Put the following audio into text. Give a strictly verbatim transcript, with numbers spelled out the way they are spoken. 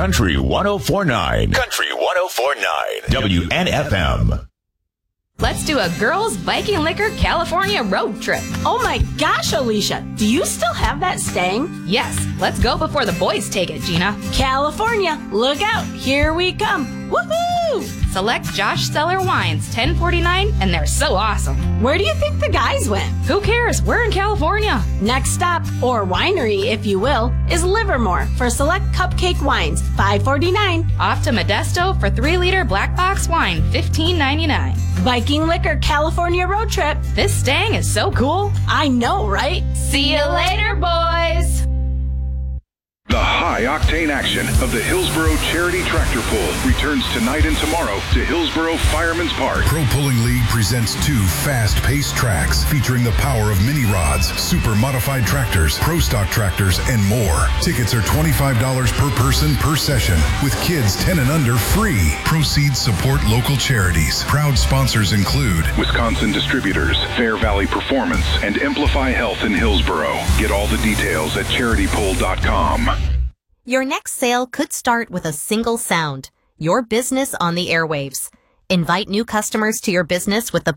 Country one oh four point nine. Country one oh four point nine. W N F M. Let's do a girls Viking Liquor California road trip. Oh my gosh, Alicia, do you still have that Stang? Yes, let's go before the boys take it, Gina. California, look out, here we come. Woohoo! Select Josh Steller wines, ten forty-nine, and they're so awesome. Where do you think the guys went? Who cares? We're in California. Next stop, or winery if you will, is Livermore for select cupcake wines, five forty-nine. Off to Modesto for three liter black box wine, fifteen ninety-nine. Viking Liquor California road trip. This Stang is so cool. I know, right? See you later, boys. The high-octane action of the Hillsboro Charity Tractor Pull returns tonight and tomorrow to Hillsboro Fireman's Park. Pro Pulling League presents two fast-paced tracks featuring the power of mini rods, super modified tractors, pro stock tractors, and more. Tickets are twenty-five dollars per person per session, with kids ten and under free. Proceeds support local charities. Proud sponsors include Wisconsin Distributors, Fair Valley Performance, and Amplify Health in Hillsboro. Get all the details at charity pull dot com. Your next sale could start with a single sound, your business on the airwaves. Invite new customers to your business with the